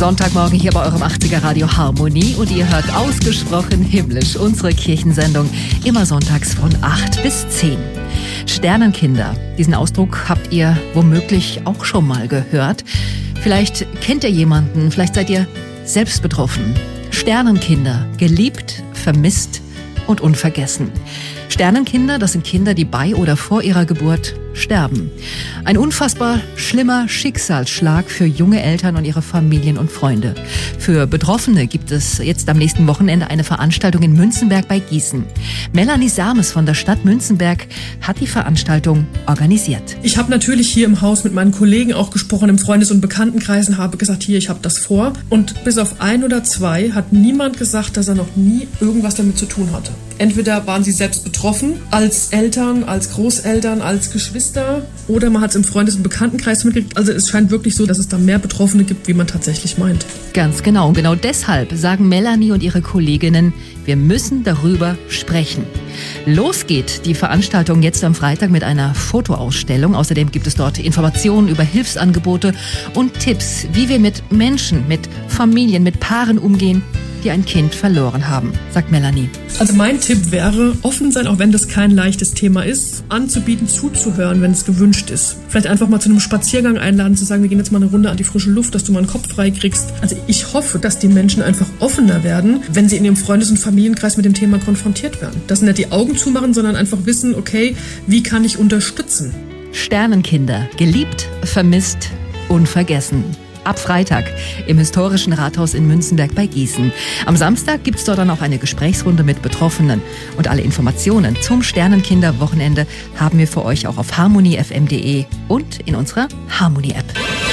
Sonntagmorgen hier bei eurem 80er Radio Harmonie und ihr hört ausgesprochen himmlisch unsere Kirchensendung immer sonntags von 8 bis 10. Sternenkinder, diesen Ausdruck habt ihr womöglich auch schon mal gehört. Vielleicht kennt ihr jemanden, vielleicht seid ihr selbst betroffen. Sternenkinder, geliebt, vermisst und unvergessen. Sternenkinder, das sind Kinder, die bei oder vor ihrer Geburt sterben. Ein unfassbar schlimmer Schicksalsschlag für junge Eltern und ihre Familien und Freunde. Für Betroffene gibt es jetzt am nächsten Wochenende eine Veranstaltung in Münzenberg bei Gießen. Melanie Sames von der Stadt Münzenberg hat die Veranstaltung organisiert. Ich habe natürlich hier im Haus mit meinen Kollegen auch gesprochen, im Freundes- und Bekanntenkreisen, habe gesagt, hier, ich habe das vor. Und bis auf 1 oder 2 hat niemand gesagt, dass er noch nie irgendwas damit zu tun hatte. Entweder waren sie selbst betroffen, als Eltern, als Großeltern, als Geschwister, oder man hat es im Freundes- und Bekanntenkreis mitgekriegt. Also es scheint wirklich so, dass es da mehr Betroffene gibt, wie man tatsächlich meint. Ganz genau. Und genau deshalb sagen Melanie und ihre Kolleginnen, wir müssen darüber sprechen. Los geht die Veranstaltung jetzt am Freitag mit einer Fotoausstellung. Außerdem gibt es dort Informationen über Hilfsangebote und Tipps, wie wir mit Menschen, mit Familien, mit Paaren umgehen, die ein Kind verloren haben, sagt Melanie. Also mein Tipp wäre, offen sein, auch wenn das kein leichtes Thema ist, anzubieten, zuzuhören, wenn es gewünscht ist. Vielleicht einfach mal zu einem Spaziergang einladen, zu sagen, wir gehen jetzt mal eine Runde an die frische Luft, dass du mal einen Kopf frei kriegst. Also ich hoffe, dass die Menschen einfach offener werden, wenn sie in ihrem Freundes- und Familienkreis mit dem Thema konfrontiert werden. Dass sie nicht die Augen zumachen, sondern einfach wissen, okay, wie kann ich unterstützen? Sternenkinder, geliebt, vermisst, unvergessen. Ab Freitag im historischen Rathaus in Münzenberg bei Gießen. Am Samstag gibt's dort dann auch eine Gesprächsrunde mit Betroffenen. Und alle Informationen zum Sternenkinder-Wochenende haben wir für euch auch auf harmoniefm.de und in unserer Harmonie-App.